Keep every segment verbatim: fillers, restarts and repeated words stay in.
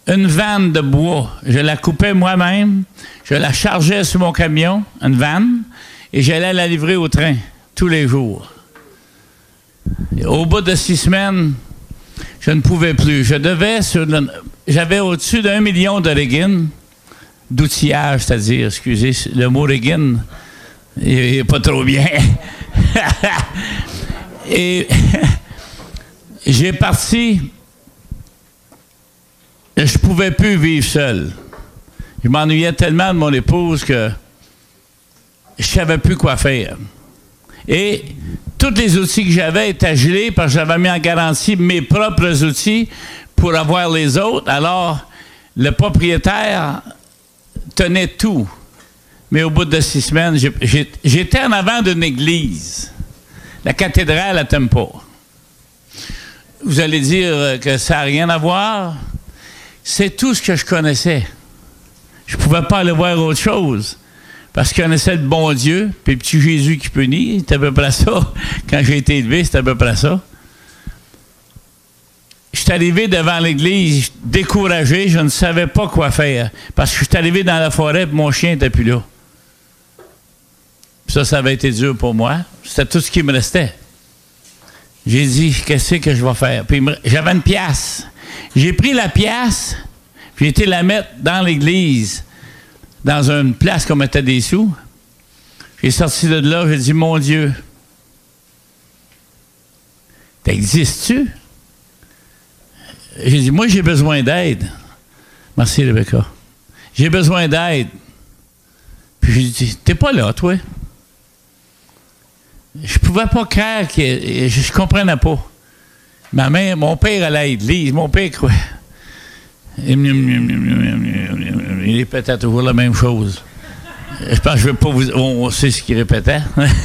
une vanne de bois. Je la coupais moi-même, je la chargeais sur mon camion, une vanne, et j'allais la livrer au train tous les jours. Et au bout de six semaines, je ne pouvais plus. Je devais sur le, j'avais au-dessus d'un million de riggins, d'outillage, c'est-à-dire, excusez, le mot riggin, il n'est pas trop bien. Et j'ai parti. Je ne pouvais plus vivre seul. Je m'ennuyais tellement de mon épouse que je ne savais plus quoi faire. Et tous les outils que j'avais étaient gelés parce que j'avais mis en garantie mes propres outils pour avoir les autres. Alors, le propriétaire tenait tout. Mais au bout de six semaines, j'ai, j'étais en avant d'une église. La cathédrale, elle t'aime pas. Vous allez dire que ça n'a rien à voir. C'est tout ce que je connaissais. Je ne pouvais pas aller voir autre chose. Parce que je connaissais le bon Dieu, puis le petit Jésus qui punit, c'était à peu près ça. Quand j'ai été élevé, c'était à peu près ça. Je suis arrivé devant l'église, découragé, je ne savais pas quoi faire. Parce que je suis arrivé dans la forêt, et mon chien n'était plus là. Puis ça, ça avait été dur pour moi. C'était tout ce qui me restait. J'ai dit, qu'est-ce que je vais faire? Puis j'avais une pièce. J'ai pris la pièce, puis j'ai été la mettre dans l'église, dans une place qu'on mettait des sous. J'ai sorti de là, j'ai dit, mon Dieu, t'existes-tu? J'ai dit, moi, j'ai besoin d'aide. Merci, Rebecca. J'ai besoin d'aide. Puis j'ai dit, t'es pas là, toi? Je pouvais pas croire que je, je comprenais pas. Ma mère, mon père allait à l'église, mon père croit. Il répétait toujours la même chose. Je pense que je ne vais pas vous... On sait ce qu'il répétait.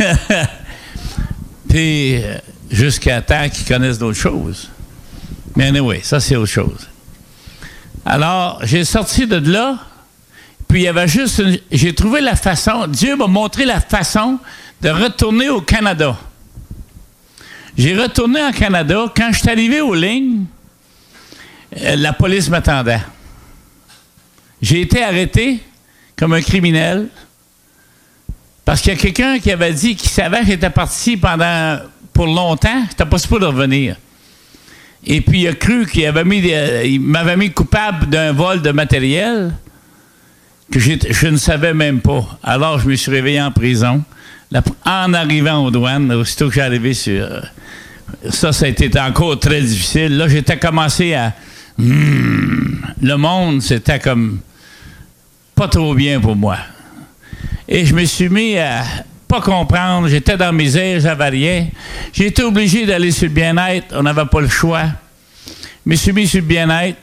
Puis, jusqu'à temps qu'ils connaissent d'autres choses. Mais anyway, ça, c'est autre chose. Alors, j'ai sorti de là, puis il y avait juste... Une, j'ai trouvé la façon... Dieu m'a montré la façon de retourner au Canada. J'ai retourné au Canada. Quand je suis arrivé aux lignes, la police m'attendait. J'ai été arrêté comme un criminel parce qu'il y a quelqu'un qui avait dit qu'il savait que j'étais parti pendant pour longtemps, j'étais pas supposé de revenir. Et puis il a cru qu'il avait mis des, il m'avait mis coupable d'un vol de matériel que je ne savais même pas. Alors je me suis réveillé en prison. La, en arrivant aux douanes, aussitôt que j'ai arrivé sur... Ça, ça a été encore très difficile. Là, j'étais commencé à... Hmm, le monde, c'était comme... pas trop bien pour moi. Et je me suis mis à pas comprendre. J'étais dans mes airs, j'avais rien. J'ai été obligé d'aller sur le bien-être. On n'avait pas le choix. Je me suis mis sur le bien-être.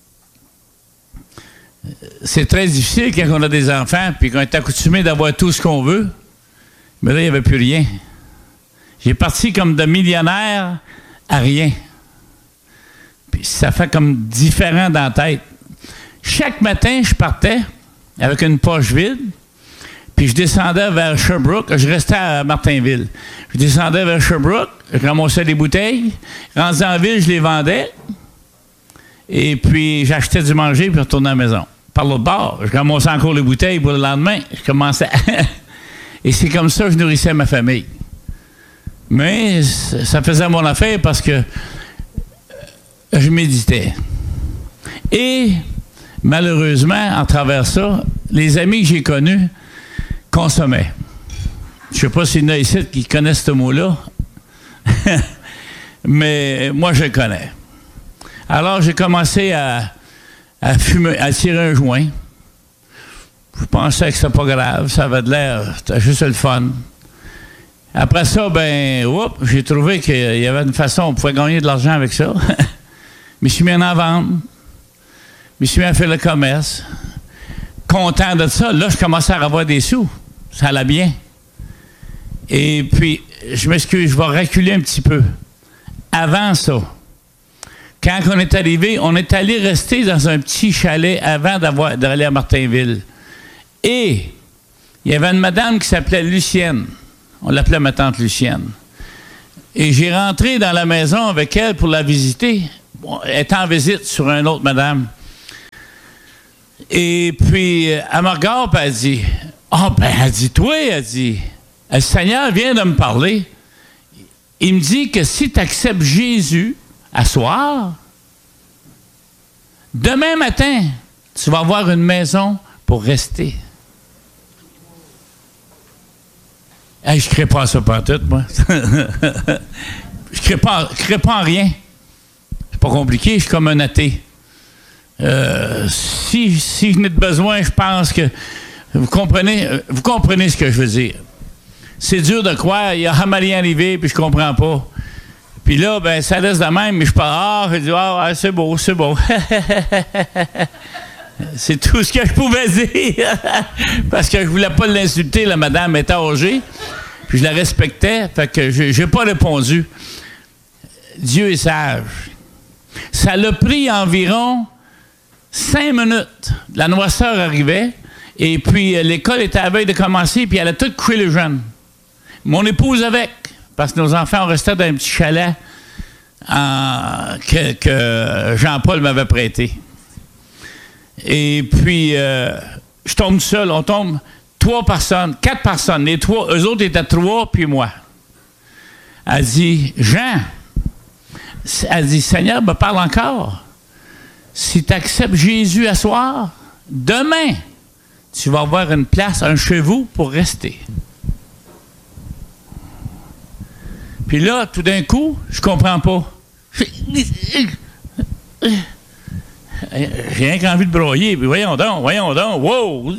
C'est très difficile quand on a des enfants puis qu'on est accoutumé d'avoir tout ce qu'on veut. Mais là, il n'y avait plus rien. J'ai parti comme de millionnaire à rien. Puis ça fait comme différent dans la tête. Chaque matin, je partais avec une poche vide, puis je descendais vers Sherbrooke. Je restais à Martinville. Je descendais vers Sherbrooke, je ramassais des bouteilles. Rendu en ville, je les vendais. Et puis, j'achetais du manger, puis je retournais à la maison. Par l'autre bord, je ramassais encore les bouteilles pour le lendemain. Je commençais à... Et c'est comme ça que je nourrissais ma famille. Mais ça faisait mon affaire parce que je méditais. Et malheureusement, en travers ça, les amis que j'ai connus consommaient. Je ne sais pas s'il y en a ici qui connaissent ce mot-là, mais moi, je le connais. Alors, j'ai commencé à, à fumer, à tirer un joint. Je pensais que c'était pas grave, ça avait de l'air, c'était juste le fun. Après ça, ben, oups, j'ai trouvé qu'il y avait une façon, on pouvait gagner de l'argent avec ça. Je me suis mis en vendre. Je me suis mis à faire le commerce. Content de ça. Là, je commençais à avoir des sous. Ça allait bien. Et puis, je m'excuse, je vais reculer un petit peu. Avant ça, quand on est arrivé, on est allé rester dans un petit chalet avant d'avoir, d'aller à Martinville. Et il y avait une madame qui s'appelait Lucienne. On l'appelait ma tante Lucienne. Et j'ai rentré dans la maison avec elle pour la visiter. Bon, elle était en visite sur une autre madame. Et puis, elle me regarde, puis elle dit, « Ah, oh, ben, elle dit, toi, elle dit, le Seigneur vient de me parler. Il me dit que si tu acceptes Jésus à soir, demain matin, tu vas avoir une maison pour rester. » Hey, je ne crée pas à ça pantoute, moi. Je ne crée pas, crée pas en rien. C'est pas compliqué, je suis comme un athée. Euh, si, si je n'ai de besoin, je pense que vous comprenez, vous comprenez ce que je veux dire. C'est dur de croire, il y a Hamalien arrivé, puis je comprends pas. Puis là, ben, ça laisse de même, mais je parle, ah, je dis, ah, c'est beau, c'est beau. C'est tout ce que je pouvais dire. Parce que je voulais pas l'insulter, la madame était âgée, puis je la respectais, fait que je n'ai pas répondu. Dieu est sage. Ça l'a pris environ cinq minutes. La noirceur arrivait, et puis l'école était à la veille de commencer, puis elle a tout couché les jeunes. Mon épouse avec, parce que nos enfants restaient dans un petit chalet en, que, que Jean-Paul m'avait prêté. Et puis, euh, je tombe seul. On tombe trois personnes, quatre personnes. Les trois, eux autres étaient trois, puis moi. Elle dit, Jean, elle dit, Seigneur me parle encore. Si tu acceptes Jésus à soir, demain, tu vas avoir une place, un chez vous pour rester. Puis là, tout d'un coup, je comprends pas. J'ai rien qu'envie de broyer. Puis voyons donc, voyons donc, wow!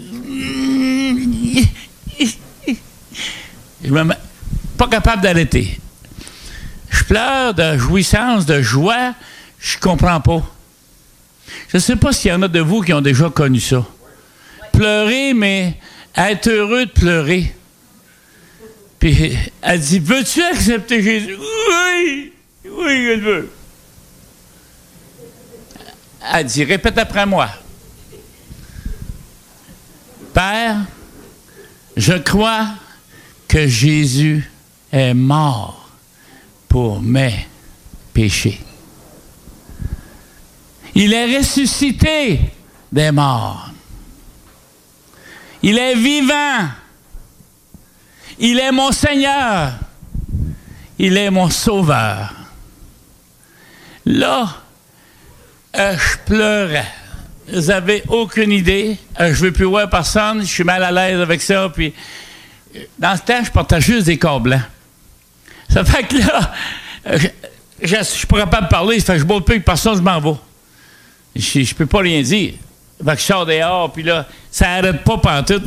Je me mets pas capable d'arrêter. Je pleure de jouissance, de joie, je comprends pas. Je ne sais pas s'il y en a de vous qui ont déjà connu ça. Pleurer, mais être heureux de pleurer. Puis elle dit, veux-tu accepter Jésus? Oui, oui, je le veux. Elle dit, répète après moi. Père, je crois que Jésus est mort pour mes péchés. Il est ressuscité des morts. Il est vivant. Il est mon Seigneur. Il est mon Sauveur. Là, euh, je pleurais. Vous n'avez aucune idée. Euh, je ne veux plus voir personne. Je suis mal à l'aise avec ça. Puis, dans ce temps, je portais juste des corps blancs. Ça fait que là, euh, je ne suis pas capable de parler. Ça fait que je ne bois plus avec personne, je m'en vais. Je ne peux pas rien dire. Ça fait que je sors dehors, puis là, ça n'arrête pas pantoute.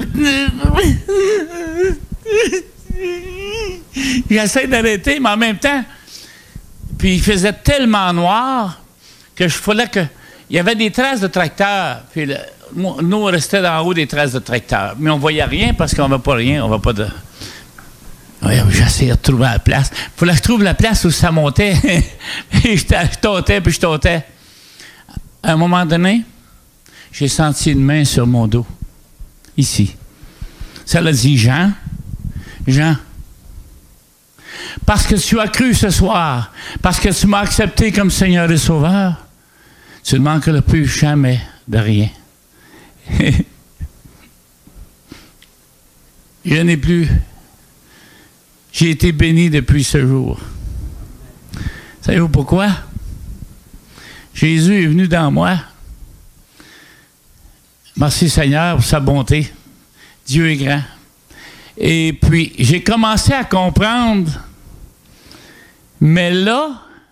J'essaie d'arrêter, mais en même temps, puis il faisait tellement noir que je fallait que... Il y avait des traces de tracteur. Puis le, nous, on restait en haut des traces de tracteur. Mais on ne voyait rien parce qu'on ne voit pas rien. On ne voit pas de... Ouais, j'essayais de trouver la place. Il fallait que je trouve la place où ça montait. Et je, je tâtais, puis je tâtais. À un moment donné, j'ai senti une main sur mon dos. Ici. Ça l'a dit, Jean, Jean, parce que tu as cru ce soir, parce que tu m'as accepté comme Seigneur et Sauveur, tu ne manqueras plus jamais de rien. Je n'ai plus... J'ai été béni depuis ce jour. Savez-vous pourquoi? Jésus est venu dans moi. Merci Seigneur pour sa bonté. Dieu est grand. Et puis, j'ai commencé à comprendre, mais là,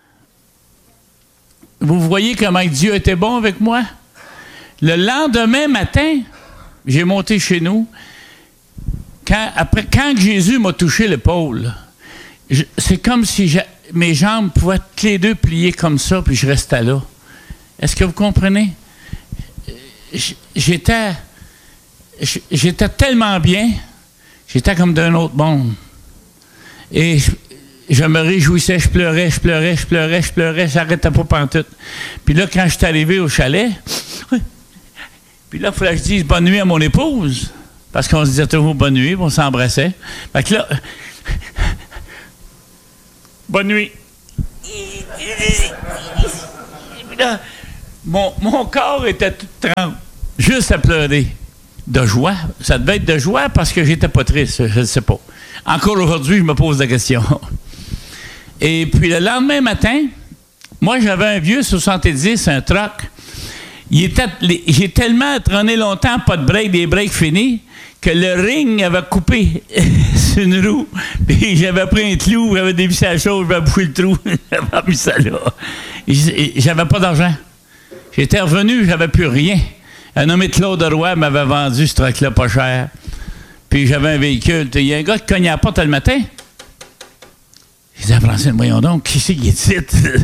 vous voyez comment Dieu était bon avec moi? Le lendemain matin, j'ai monté chez nous. Quand, après, quand Jésus m'a touché l'épaule, c'est comme si mes jambes pouvaient toutes les deux plier comme ça, puis je restais là. Est-ce que vous comprenez? J'étais, j'étais tellement bien, j'étais comme d'un autre monde. Et je, je me réjouissais, je pleurais, je pleurais, je pleurais, je pleurais, j'arrêtais pas pantoute. Puis là, quand je suis arrivé au chalet, puis là, il fallait que je dise bonne nuit à mon épouse. Parce qu'on se disait toujours bonne nuit, on s'embrassait. Fait que là, bonne nuit. Puis là, mon, mon corps était tout trempe. juste à pleurer. De joie. Ça devait être de joie parce que j'étais pas triste, je ne sais pas. Encore aujourd'hui, je me pose la question. Et puis le lendemain matin, moi j'avais un vieux soixante-dix, un truck. Il était, j'ai tellement traîné longtemps, pas de break, des breaks finis, que le ring avait coupé sur une roue. Puis j'avais pris un clou, j'avais dévissé la chose, j'avais bouché le trou, j'avais mis ça là. J'avais pas d'argent. J'étais revenu, j'avais plus rien. Un nommé Claude Roy m'avait vendu ce truck-là pas cher. Puis j'avais un véhicule. Il y a un gars qui cognait à la porte le matin. J'ai dit à Francine, voyons donc, qui c'est qui est ici?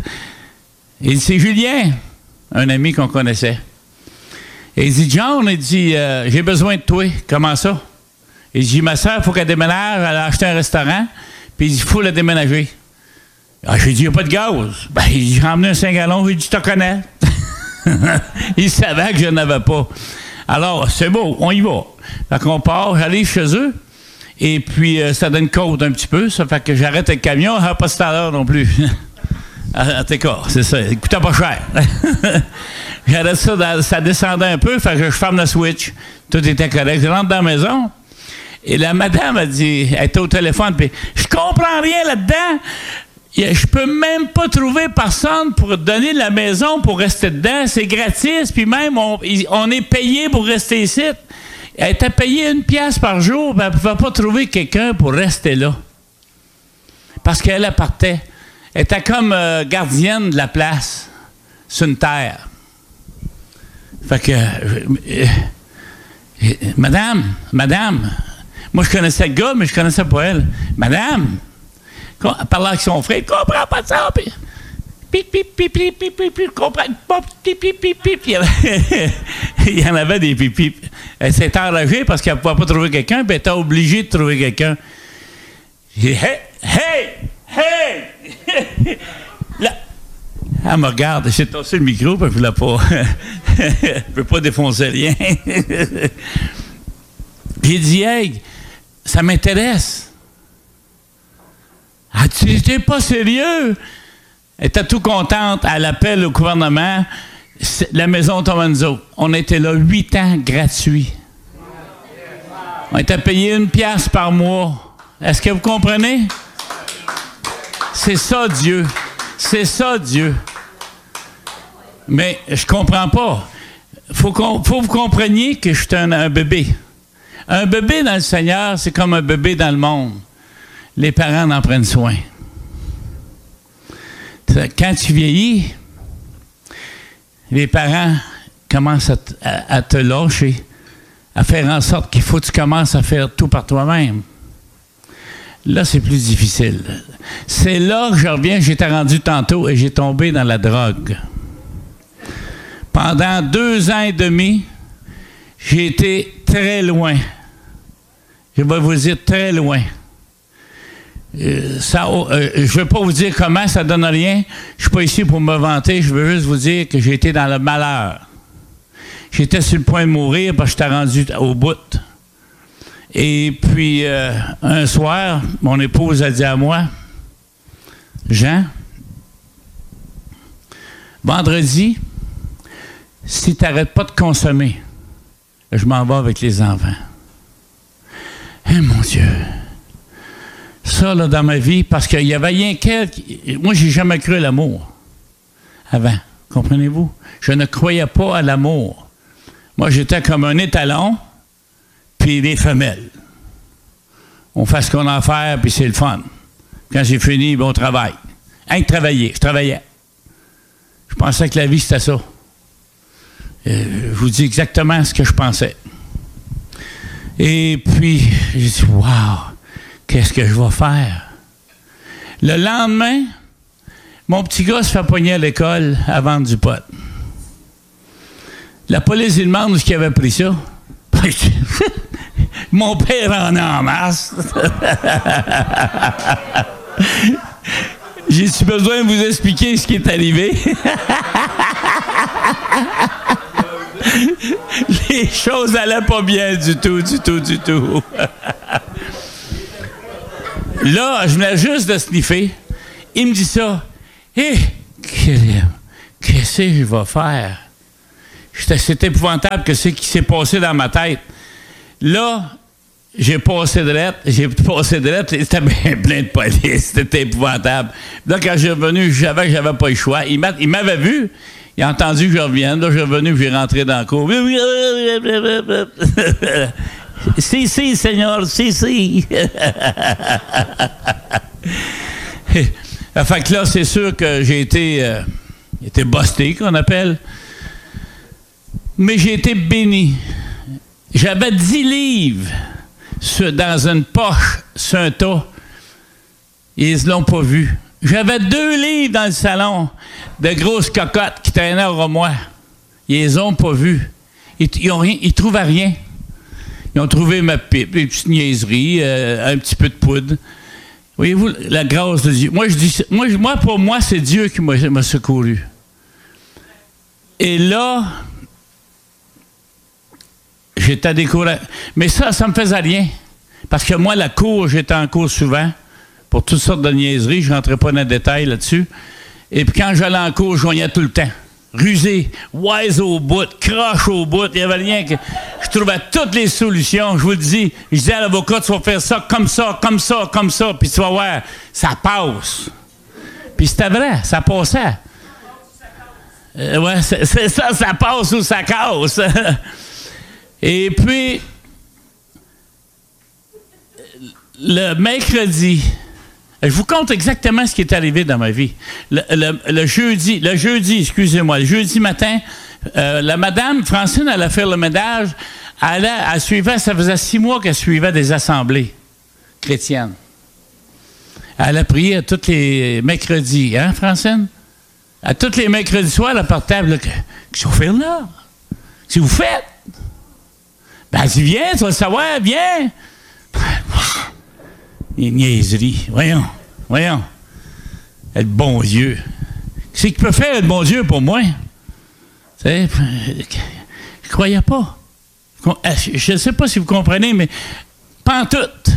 Il dit, c'est Julien, un ami qu'on connaissait. Et il dit, John, il dit, euh, j'ai besoin de toi. Comment ça? Il dit, ma soeur, il faut qu'elle déménage, elle a acheté un restaurant, puis il dit, il faut la déménager. Ah, j'ai dit, il n'y a pas de gaz. Ben, il dit, j'ai emmené un cinq gallons, il dit, tu te connais. Il savait que je n'avais pas. Alors, c'est beau, on y va. Fait qu'on part, j'arrive chez eux, et puis euh, ça donne côte un petit peu, ça fait que j'arrête le camion, ah, pas tout à l'heure non plus. En tout cas, c'est ça, il coûtait pas cher. J'arrête ça, dans, ça descendait un peu, fait que je ferme la switch. Tout était correct. Je rentre dans la maison, et la madame a dit, elle était au téléphone, puis je comprends rien là-dedans. Je peux même pas trouver personne pour donner la maison pour rester dedans. C'est gratis, puis même, on, on est payé pour rester ici. Elle était payée une pièce par jour, puis elle ne pouvait pas trouver quelqu'un pour rester là. Parce qu'elle elle partait. Elle était comme euh, gardienne de la place, sur une terre. Fait que, euh, euh, madame, madame, moi je connaissais le gars, mais je connaissais pas elle. Madame, elle parlait avec son frère, il ne comprend pas ça. Puis, pip, pip, pip, pip, pip, pip, pip, comprend pas, pip, pip, pip, pip. Il y en avait des pip, pip. Elle s'est enragée parce qu'elle ne pouvait pas trouver quelqu'un, puis elle était obligée de trouver quelqu'un. J'ai dit, hey, hey, hey! Là, elle me regarde, j'ai tossé le micro, puis elle ne pas. Elle ne peut pas défoncer rien. J'ai dit, hey, ça m'intéresse. Ah, tu n'es pas sérieux? Elle était tout contente. Elle appelle au gouvernement. La maison Tomanzo. On était là huit ans gratuits. On était payé une pièce par mois. Est-ce que vous comprenez? C'est ça, Dieu. C'est ça, Dieu. Mais je comprends pas. Il faut, qu'on, faut que vous compreniez que je suis un, un bébé. Un bébé dans le Seigneur, c'est comme un bébé dans le monde. Les parents en prennent soin. Quand tu vieillis, les parents commencent à, t- à, à te lâcher, à faire en sorte qu'il faut que tu commences à faire tout par toi-même. Là, c'est plus difficile. C'est là que je reviens, j'étais rendu tantôt et j'ai tombé dans la drogue. Pendant deux ans et demi, j'ai été très loin. Je vais vous dire très loin. Euh, ça, euh, je ne veux pas vous dire comment, ça ne donne rien. Je ne suis pas ici pour me vanter, je veux juste vous dire que j'ai été dans le malheur. J'étais sur le point de mourir parce que j'étais rendu au bout. Et puis, euh, un soir, mon épouse a dit à moi, Jean, vendredi, si tu n'arrêtes pas de consommer, je m'en vais avec les enfants. Eh mon Dieu! Ça, là, dans ma vie, parce qu'il y avait rien qu'elle. Moi, j'ai jamais cru à l'amour avant. Comprenez-vous? Je ne croyais pas à l'amour. Moi, j'étais comme un étalon, puis des femelles. On fait ce qu'on a à faire, puis c'est le fun. Quand j'ai fini, bon travail. Hein, travailler, je travaillais. Je pensais que la vie, c'était ça. Euh, je vous dis exactement ce que je pensais. Et puis, j'ai dit, wow! Qu'est-ce que je vais faire? Le lendemain, mon petit gars se fait pogner à l'école à vendre du pot. La police lui demande où est-ce qu'il avait pris ça. Mon père en a en masse. J'ai-tu besoin de vous expliquer ce qui est arrivé? Les choses n'allaient pas bien du tout, du tout, du tout. Là, je venais juste de sniffer. Il me dit ça. Hé, hey, qu'est-ce que je vais faire? C'est épouvantable que c'est ce qui s'est passé dans ma tête. Là, j'ai passé de lettres, j'ai passé de lettres, c'était bien plein de police, c'était épouvantable. Là, quand j'ai revenu, je savais que j'avais pas le choix. Il m'avait vu, il a entendu que je revienne. Là, je suis revenu, j'ai rentré dans la cour. Si, si, Seigneur, si, si. Fait que là, c'est sûr que j'ai été, euh, été busté, qu'on appelle. Mais j'ai été béni. J'avais dix livres sur, dans une poche sur un tas. Ils ne l'ont pas vu. J'avais deux livres dans le salon de grosses cocottes qui traînaient au moi. Ils les ont pas vus. Ils ne trouvaient rien. Ils ont trouvé ma pipe, des petites niaiseries, euh, un petit peu de poudre. Voyez-vous, la grâce de Dieu. Moi, je dis, moi, moi pour moi, c'est Dieu qui m'a secouru. Et là, j'étais découragé. Mais ça, ça me faisait rien. Parce que moi, la cour, j'étais en cours souvent, pour toutes sortes de niaiseries. Je ne rentrais pas dans les détails là-dessus. Et puis quand j'allais en cours, je joignais tout le temps. Rusé, wise au bout, croche au bout. Il n'y avait rien que... Je trouvais toutes les solutions. Je vous le dis. Je disais à l'avocat, tu vas faire ça, comme ça, comme ça, comme ça. Puis tu vas voir, ça passe. Puis c'était vrai, ça passait. Euh, ouais, c'est ça, ça passe ou ça casse. Et puis, le mercredi, je vous compte exactement ce qui est arrivé dans ma vie. Le, le, le jeudi, le jeudi, excusez-moi, le jeudi matin, euh, la madame Francine allait faire le ménage. Elle, a, elle suivait, ça faisait six mois qu'elle suivait des assemblées chrétiennes. Elle a prié à tous les mercredis, hein, Francine? À tous les mercredis soirs, elle partait, là, qu'est-ce que vous faites là? Qu'est-ce que vous faites? Ben, elle dit, viens, tu vas le savoir, viens. Les niaiseries. Voyons, voyons. Le bon Dieu. Qu'est-ce qu'il peut faire, le bon Dieu, pour moi? Tu sais, je ne croyais pas. Je ne sais pas si vous comprenez, mais pas en tout.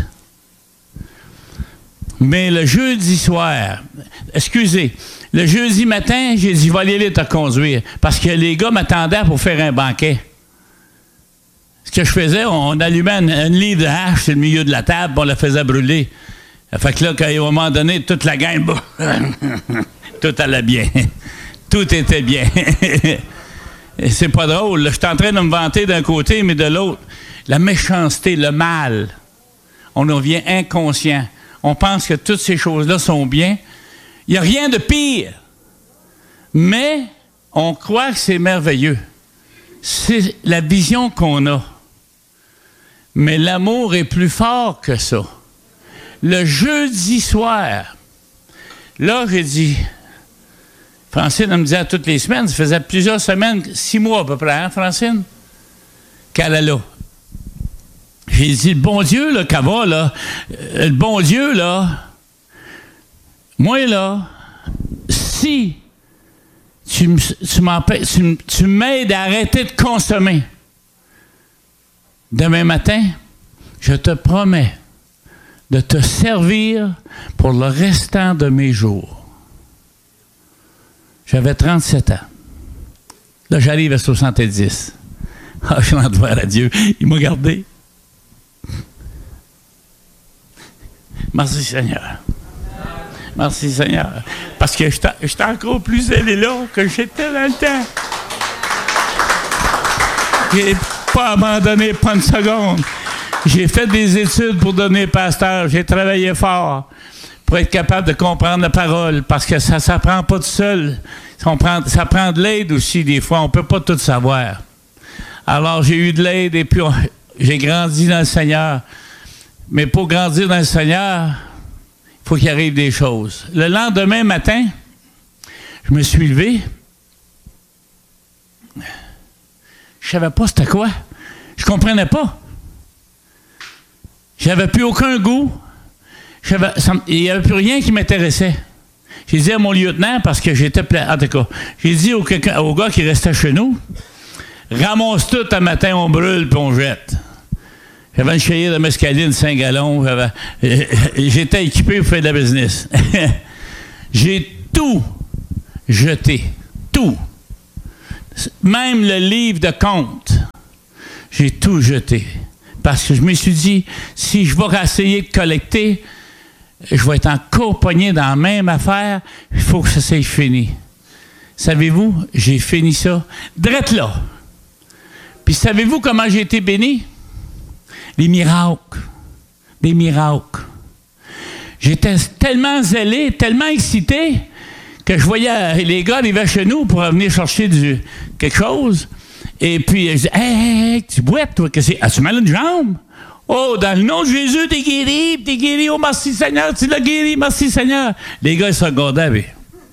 Mais le jeudi soir, excusez, le jeudi matin, j'ai dit, va aller te conduire. Parce que les gars m'attendaient pour faire un banquet. Ce que je faisais, on allumait une, une livre de hache sur le milieu de la table, on la faisait brûler. Fait que là, quand, à un moment donné, toute la gang, bah, tout allait bien. Tout était bien. C'est pas drôle. Je suis en train de me vanter d'un côté, mais de l'autre, la méchanceté, le mal, on en devient inconscient. On pense que toutes ces choses-là sont bien. Il n'y a rien de pire. Mais on croit que c'est merveilleux. C'est la vision qu'on a. Mais l'amour est plus fort que ça. Le jeudi soir, là, j'ai dit, Francine, elle me disait toutes les semaines, ça faisait plusieurs semaines, six mois à peu près, hein, Francine, qu'elle est là. J'ai dit, le bon Dieu, là, qu'elle va, là, le bon Dieu, là, moi, là, si tu, tu, tu m'aides à arrêter de consommer, demain matin, je te promets de te servir pour le restant de mes jours. J'avais trente-sept ans. Là, j'arrive à soixante-dix. Ah, je suis en devoir à Dieu. Il m'a gardé. Merci, Seigneur. Merci, Seigneur. Parce que j'étais encore plus zélé là que j'étais dans le temps. J'ai pas abandonné, pas une seconde. J'ai fait des études pour devenir pasteur. J'ai travaillé fort pour être capable de comprendre la parole, parce que ça ne s'apprend pas tout seul. On prend, ça prend de l'aide aussi, des fois. On ne peut pas tout savoir. Alors, j'ai eu de l'aide et puis on, j'ai grandi dans le Seigneur. Mais pour grandir dans le Seigneur, il faut qu'il arrive des choses. Le lendemain matin, je me suis levé. Je ne savais pas c'était quoi. Je ne comprenais pas. J'avais plus aucun goût. Il n'y avait plus rien qui m'intéressait. J'ai dit à mon lieutenant, parce que j'étais plein. En tout cas, j'ai dit au, au gars qui restait chez nous, ramasse tout un matin, on brûle puis on jette. J'avais une chérie de mescaline, cinq gallons. Euh, J'étais équipé pour faire de la business. J'ai tout jeté. Tout. Même le livre de comptes, j'ai tout jeté. Parce que je me suis dit, si je vais essayer de collecter, je vais être encore pogné dans la même affaire, il faut que ça soit fini. Savez-vous, j'ai fini ça, drette là. Puis savez-vous comment j'ai été béni? Les miracles. Des miracles. J'étais tellement zélé, tellement excité, que je voyais les gars arriver chez nous pour venir chercher du, quelque chose. Et puis, je dis, hey, hey, hey, tu boites, toi, que c'est? As-tu mal une jambe? Oh, dans le nom de Jésus, t'es guéri, t'es guéri, oh, merci Seigneur, tu l'as guéri, merci Seigneur. Les gars, ils se regardaient, mais.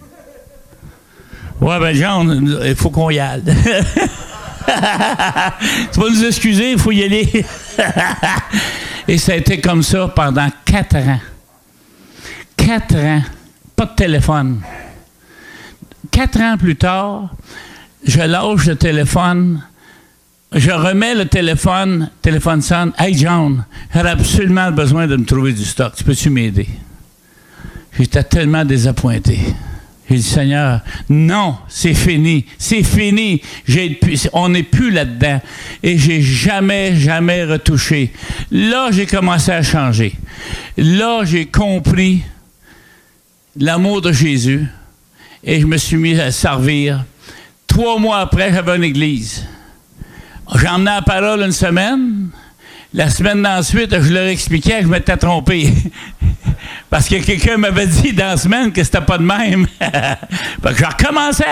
Ouais, ben, John, il faut qu'on y aille. Tu vas nous excuser, il faut y aller. Et ça a été comme ça pendant quatre ans. Quatre ans. Pas de téléphone. Quatre ans plus tard, je lâche le téléphone. Je remets le téléphone. Téléphone sonne. Hey, John, j'aurais absolument besoin de me trouver du stock. Tu peux-tu m'aider? J'étais tellement désappointé. J'ai dit, Seigneur, non, c'est fini, c'est fini. J'ai, on n'est plus là-dedans. Et j'ai jamais, jamais retouché. Là, j'ai commencé à changer. Là, j'ai compris l'amour de Jésus et je me suis mis à servir. Trois mois après, j'avais une église. J'ai emmené la parole une semaine. La semaine d'ensuite, je leur expliquais que je m'étais trompé. Parce que quelqu'un m'avait dit dans la semaine que c'était pas de même. Fait que je recommençais.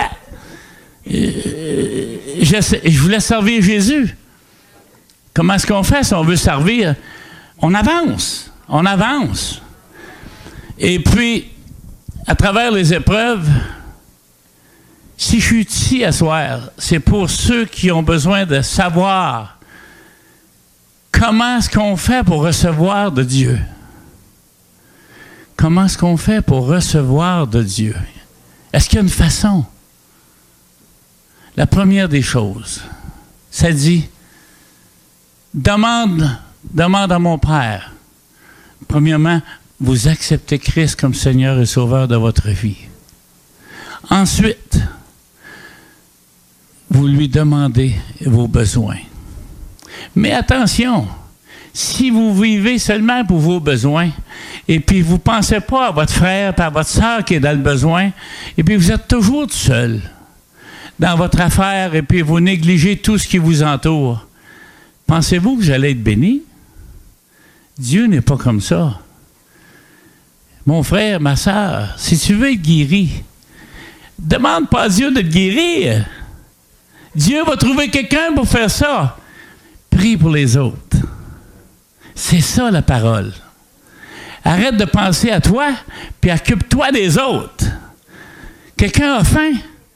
Je, je voulais servir Jésus. Comment est-ce qu'on fait si on veut servir? On avance. On avance. Et puis, à travers les épreuves, si je suis ici à soir, c'est pour ceux qui ont besoin de savoir comment est-ce qu'on fait pour recevoir de Dieu. Comment est-ce qu'on fait pour recevoir de Dieu? Est-ce qu'il y a une façon? La première des choses, ça dit, demande, demande à mon Père. Premièrement, vous acceptez Christ comme Seigneur et Sauveur de votre vie. Ensuite, vous lui demandez vos besoins. Mais attention, si vous vivez seulement pour vos besoins, et puis vous ne pensez pas à votre frère et à votre soeur qui est dans le besoin, et puis vous êtes toujours tout seul dans votre affaire, et puis vous négligez tout ce qui vous entoure, pensez-vous que vous allez être béni? Dieu n'est pas comme ça. Mon frère, ma soeur, si tu veux être guéri, demande pas à Dieu de te guérir. Dieu va trouver quelqu'un pour faire ça. Prie pour les autres. C'est ça la parole. Arrête de penser à toi, puis occupe-toi des autres. Quelqu'un a faim?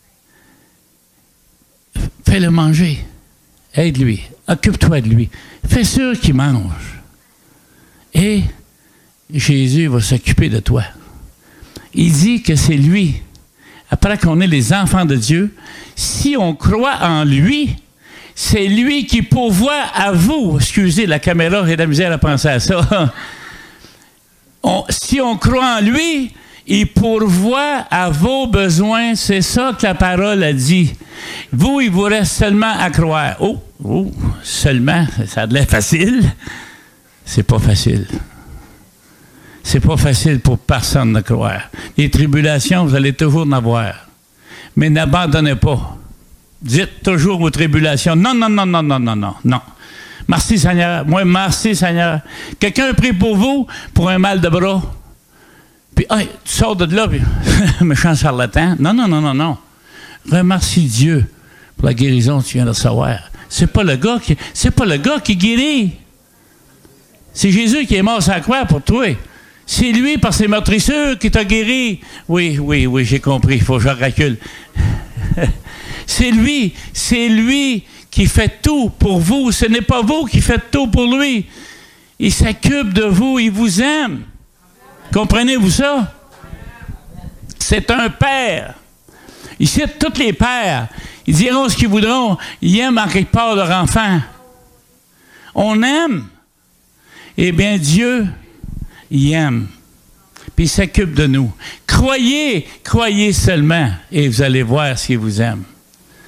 Fais-le manger. Aide-lui. Occupe-toi de lui. Fais sûr qu'il mange. Et Jésus va s'occuper de toi. Il dit que c'est lui, après qu'on est les enfants de Dieu, si on croit en lui, c'est lui qui pourvoit à vous. Excusez, la caméra, j'ai de la misère à penser à ça. On, si on croit en lui, il pourvoit à vos besoins. C'est ça que la parole a dit. Vous, il vous reste seulement à croire. Oh, oh, seulement, ça a l'air facile. C'est pas facile. C'est pas facile pour personne de croire. Les tribulations, vous allez toujours en avoir. Mais n'abandonnez pas. Dites toujours vos tribulations. Non, non, non, non, non, non, non, non. Merci Seigneur. Moi, merci Seigneur. Quelqu'un a pris pour vous pour un mal de bras. Puis, hey, tu sors de là, puis, méchant charlatan. Non, non, non, non, non. Remercie Dieu pour la guérison que tu viens de recevoir. C'est pas le gars qui, c'est pas le gars qui guérit. C'est Jésus qui est mort sur la croix pour toi. C'est lui, par ses meurtrissures, qui t'a guéri. Oui, oui, oui, j'ai compris. Il faut que je recule. C'est lui, c'est lui qui fait tout pour vous. Ce n'est pas vous qui faites tout pour lui. Il s'occupe de vous, il vous aime. Comprenez-vous ça? C'est un père. Il cite tous les pères. Ils diront ce qu'ils voudront. Ils aiment en quelque part leur enfant. On aime. Eh bien, Dieu, il aime. Puis il s'occupe de nous. Croyez, croyez seulement, et vous allez voir s'il vous aime.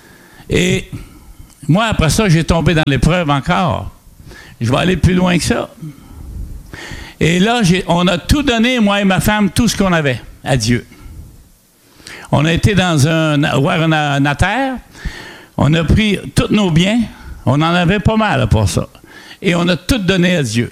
Et moi, après ça, j'ai tombé dans l'épreuve encore. Je vais aller plus loin que ça. Et là, j'ai, on a tout donné, moi et ma femme, tout ce qu'on avait à Dieu. On a été dans un, voir un, un notaire, on a pris tous nos biens, on en avait pas mal pour ça. Et on a tout donné à Dieu.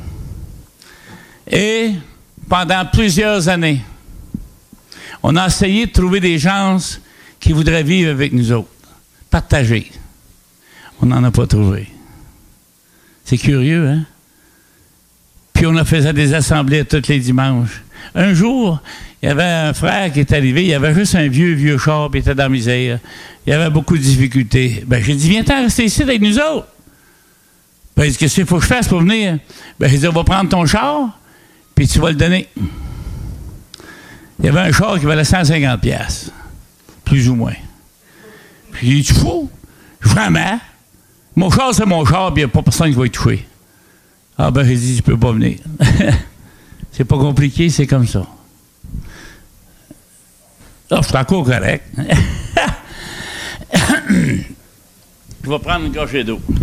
Et pendant plusieurs années, on a essayé de trouver des gens qui voudraient vivre avec nous autres, partager. On n'en a pas trouvé. C'est curieux, hein? Puis on a fait des assemblées tous les dimanches. Un jour, il y avait un frère qui est arrivé, il y avait juste un vieux, vieux char, puis il était dans la misère. Il y avait beaucoup de difficultés. Ben, j'ai dit, viens-t'en rester ici avec nous autres. Ben, il dit, qu'est-ce qu'il faut que je fasse pour venir? Ben, j'ai dit, on va prendre ton char, puis tu vas le donner. Il y avait un char qui valait cent cinquante piastres, plus ou moins. Puis il dit, tu fous? Vraiment? Mon char, c'est mon char, puis il n'y a pas personne qui va y toucher. Ah ben, j'ai dit, je peux pas venir. C'est pas compliqué, c'est comme ça. Là, je suis encore correct. Je vais prendre une gorgée d'eau.